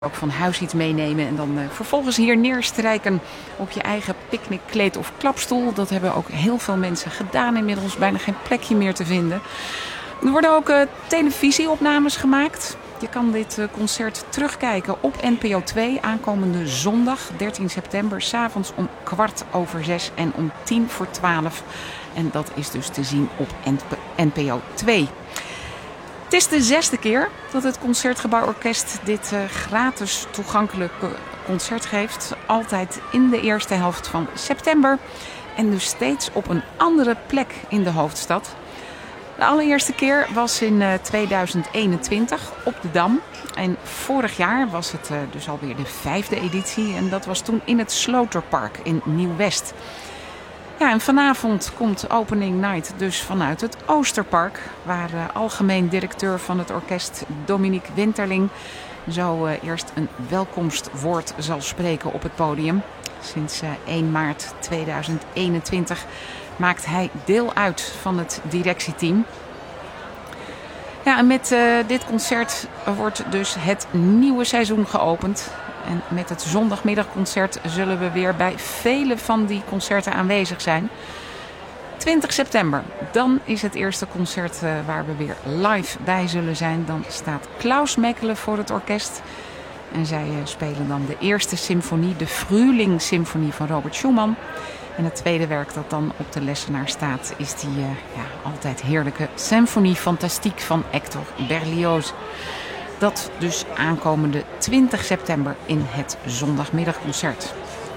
ook van huis iets meenemen en dan vervolgens hier neerstrijken op je eigen picknickkleed of klapstoel. Dat hebben ook heel veel mensen gedaan inmiddels. Bijna geen plekje meer te vinden. Er worden ook televisieopnames gemaakt. Je kan dit concert terugkijken op NPO 2 aankomende zondag 13 september. 's Avonds om 6:15 en om 11:50. En dat is dus te zien op NPO 2. Het is de 6e keer dat het Concertgebouworkest dit gratis toegankelijke concert geeft. Altijd in de eerste helft van september. En dus steeds op een andere plek in de hoofdstad. De allereerste keer was in 2021 op de Dam. En vorig jaar was het dus alweer de 5e editie. En dat was toen in het Sloterpark in Nieuw-West. Ja, en vanavond komt opening night dus vanuit het Oosterpark. Waar algemeen directeur van het orkest Dominique Winterling zo eerst een welkomstwoord zal spreken op het podium. Sinds 1 maart 2021 maakt hij deel uit van het directieteam. Ja, en met dit concert wordt dus het nieuwe seizoen geopend. En met het zondagmiddagconcert zullen we weer bij vele van die concerten aanwezig zijn. 20 september, dan is het eerste concert waar we weer live bij zullen zijn. Dan staat Klaus Mekele voor het orkest. En zij spelen dan de eerste symfonie, de Frühling-symfonie van Robert Schumann. En het tweede werk dat dan op de lessenaar staat is die altijd heerlijke Symphonie Fantastique van Hector Berlioz. Dat dus aankomende 20 september in het zondagmiddagconcert.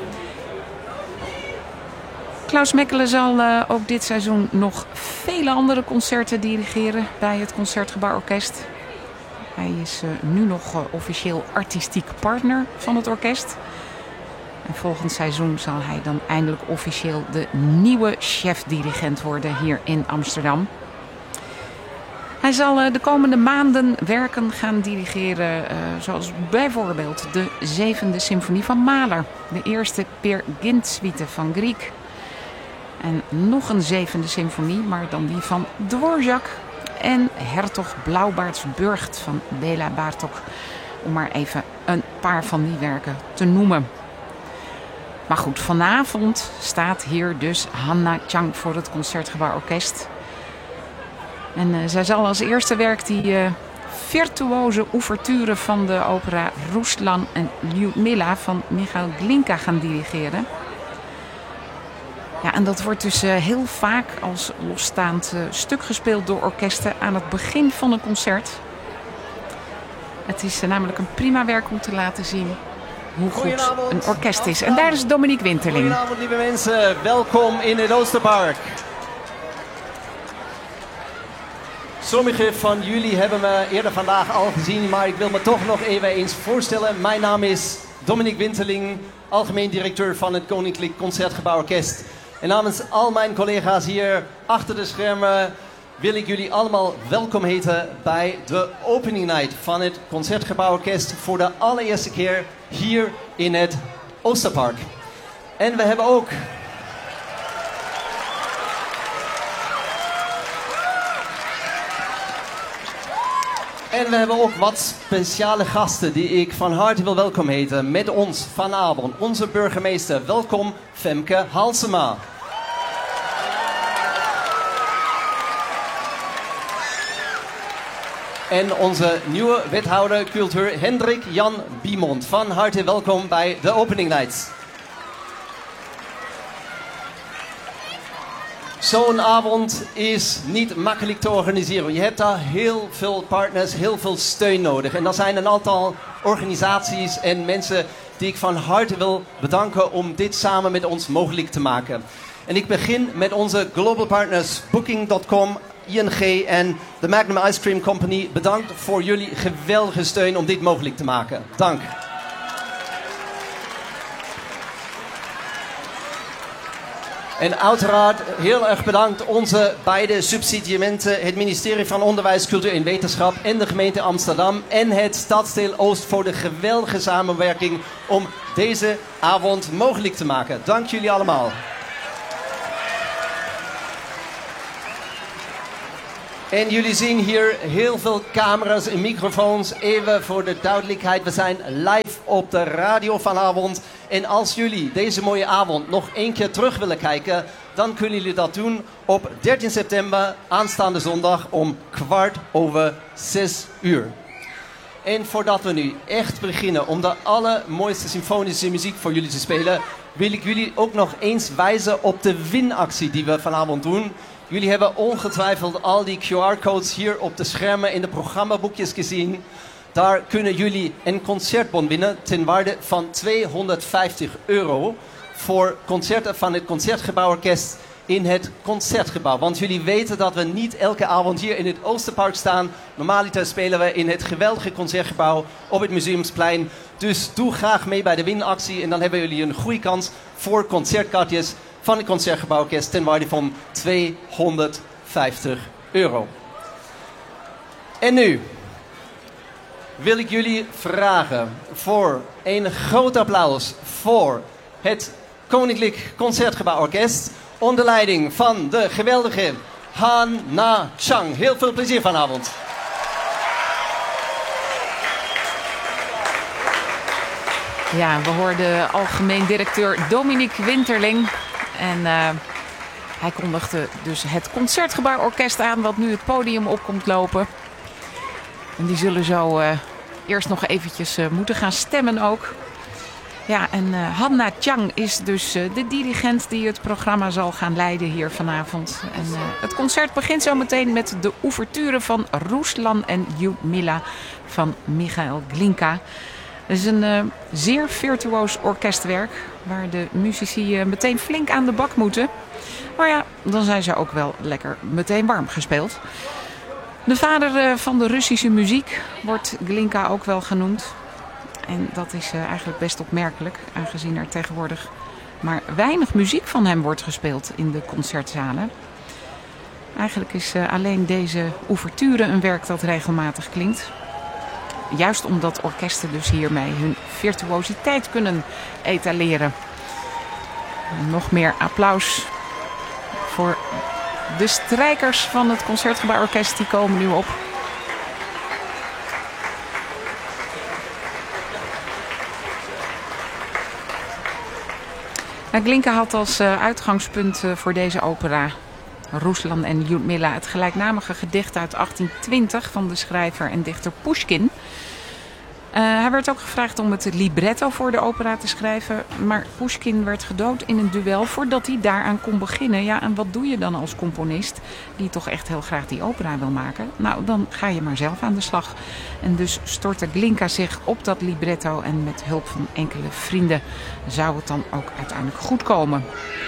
Klaus Mekele zal ook dit seizoen nog vele andere concerten dirigeren bij het Concertgebouworkest. Hij is nu nog officieel artistiek partner van het orkest. En volgend seizoen zal hij dan eindelijk officieel de nieuwe chef-dirigent worden hier in Amsterdam. Hij zal de komende maanden werken gaan dirigeren, zoals bijvoorbeeld de 7e symfonie van Mahler, de eerste Peer Gynt suite van Grieg en nog een 7e symfonie, maar dan die van Dvorak en Hertog Blauwbaards Burgt van Béla Bartók, om maar even een paar van die werken te noemen. Maar goed, vanavond staat hier dus Hanna Chang voor het Concertgebouworkest. En zij zal als eerste werk die virtuoze ouverture van de opera Ruslan en Lyudmila van Michail Glinka gaan dirigeren. Ja, en dat wordt dus heel vaak als losstaand stuk gespeeld door orkesten aan het begin van een concert. Het is namelijk een prima werk om te laten zien hoe goed een orkest is. En daar is Dominique Winterling. Goedenavond lieve mensen, welkom in het Oosterpark. Sommigen van jullie hebben me eerder vandaag al gezien, maar ik wil me toch nog even eens voorstellen. Mijn naam is Dominique Winterling, algemeen directeur van het Koninklijk Concertgebouworkest. En namens al mijn collega's hier achter de schermen wil ik jullie allemaal welkom heten bij de opening night van het Concertgebouworkest voor de allereerste keer hier in het Oosterpark. En we hebben ook wat speciale gasten die ik van harte wil welkom heten. Met ons vanavond onze burgemeester. Welkom Femke Halsema. En onze nieuwe wethouder cultuur Hendrik Jan Biemond. Van harte welkom bij de opening nights. Zo'n avond is niet makkelijk te organiseren. Je hebt daar heel veel partners, heel veel steun nodig. En er zijn een aantal organisaties en mensen die ik van harte wil bedanken om dit samen met ons mogelijk te maken. En ik begin met onze global partners Booking.com, ING en de Magnum Ice Cream Company. Bedankt voor jullie geweldige steun om dit mogelijk te maken. Dank. En uiteraard heel erg bedankt onze beide subsidiëmenten, het ministerie van Onderwijs, Cultuur en Wetenschap en de gemeente Amsterdam en het Stadsdeel Oost voor de geweldige samenwerking om deze avond mogelijk te maken. Dank jullie allemaal. En jullie zien hier heel veel camera's en microfoons. Even voor de duidelijkheid, we zijn live op de radio vanavond. En als jullie deze mooie avond nog één keer terug willen kijken, dan kunnen jullie dat doen op 13 september, aanstaande zondag om 5:15. En voordat we nu echt beginnen om de allermooiste symfonische muziek voor jullie te spelen, wil ik jullie ook nog eens wijzen op de winactie die we vanavond doen. Jullie hebben ongetwijfeld al die QR-codes hier op de schermen in de programmaboekjes gezien. Daar kunnen jullie een concertbon winnen ten waarde van €250 voor concerten van het Concertgebouworkest in het Concertgebouw. Want jullie weten dat we niet elke avond hier in het Oosterpark staan. Normaliter spelen we in het geweldige Concertgebouw op het Museumsplein. Dus doe graag mee bij de winactie en dan hebben jullie een goede kans voor concertkaartjes van het Concertgebouworkest ten waarde van €250. En nu wil ik jullie vragen voor een groot applaus voor het Koninklijk Concertgebouworkest onder leiding van de geweldige Han Na Chang. Heel veel plezier vanavond. Ja, we hoorden algemeen directeur Dominique Winterling. En hij kondigde dus het Concertgebouworkest aan wat nu het podium op komt lopen. En die zullen zo eerst nog eventjes moeten gaan stemmen ook. Ja, en Han Na Chang is dus de dirigent die het programma zal gaan leiden hier vanavond. En het concert begint zo meteen met de ouverture van Ruslan en Ljudmila van Michael Glinka. Het is een zeer virtuoos orkestwerk waar de muzici meteen flink aan de bak moeten. Maar ja, dan zijn ze ook wel lekker meteen warm gespeeld. De vader van de Russische muziek wordt Glinka ook wel genoemd. En dat is eigenlijk best opmerkelijk, aangezien er tegenwoordig maar weinig muziek van hem wordt gespeeld in de concertzalen. Eigenlijk is alleen deze ouverture een werk dat regelmatig klinkt. Juist omdat orkesten dus hiermee hun virtuositeit kunnen etaleren. Nog meer applaus voor de strijkers van het Concertgebouworkest, die komen nu op. Glinka had als uitgangspunt voor deze opera Ruslan en Ljudmila het gelijknamige gedicht uit 1820 van de schrijver en dichter Pushkin. Hij werd ook gevraagd om het libretto voor de opera te schrijven, maar Pushkin werd gedood in een duel voordat hij daaraan kon beginnen. Ja, en wat doe je dan als componist die toch echt heel graag die opera wil maken? Nou, dan ga je maar zelf aan de slag. En dus stortte Glinka zich op dat libretto en met hulp van enkele vrienden zou het dan ook uiteindelijk goed komen.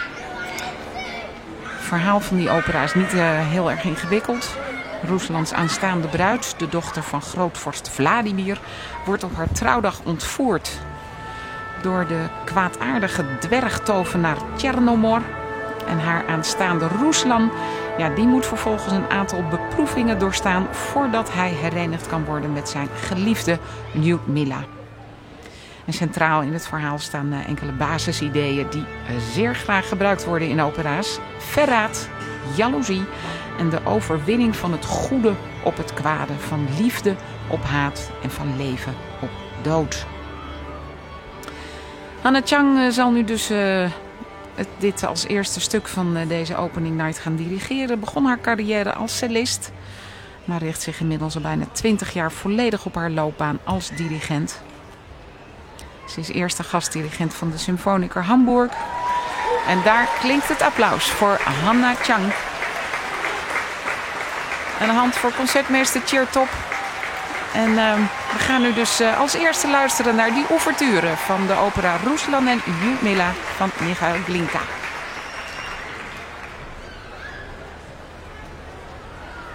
Het verhaal van die opera is niet heel erg ingewikkeld. Ruslands aanstaande bruid, de dochter van grootvorst Vladimir, wordt op haar trouwdag ontvoerd door de kwaadaardige dwergtovenaar Tjernomor. En haar aanstaande Ruslan, ja, die moet vervolgens een aantal beproevingen doorstaan voordat hij herenigd kan worden met zijn geliefde Ljudmila. En centraal in het verhaal staan enkele basisideeën die zeer graag gebruikt worden in opera's. Verraad, jaloezie en de overwinning van het goede op het kwade, van liefde op haat en van leven op dood. Han Na Chang zal nu dus dit als eerste stuk van deze opening night gaan dirigeren. Begon haar carrière als cellist, maar richt zich inmiddels al bijna 20 jaar volledig op haar loopbaan als dirigent. Ze is eerste gastdirigent van de Symfoniker Hamburg. En daar klinkt het applaus voor Han Na Chang. Een hand voor concertmeester Chertop. En we gaan nu dus als eerste luisteren naar die ouverture van de opera Ruslan en Ljudmila van Michael Glinka.